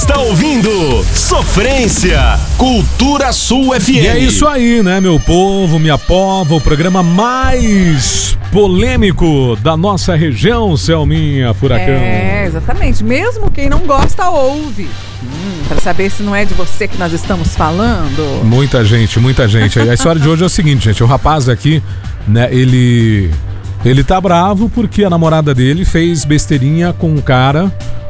está ouvindo Sofrência, Cultura Sul FM. E é isso aí, né, meu povo, minha pova, o programa mais polêmico da nossa região, Selminha Furacão. É, exatamente. Mesmo quem não gosta, ouve. Pra saber se não é de você que nós estamos falando. Muita gente, muita gente. A história de hoje é o seguinte, gente, o rapaz aqui, né, ele tá bravo porque a namorada dele fez besteirinha com um cara